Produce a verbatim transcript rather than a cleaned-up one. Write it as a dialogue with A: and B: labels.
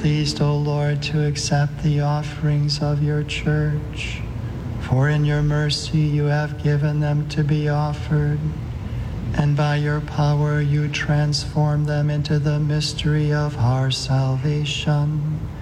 A: pleased, O Lord, to accept the offerings of your church, for in your mercy you have given them to be offered, and by your power you transform them into the mystery of our salvation.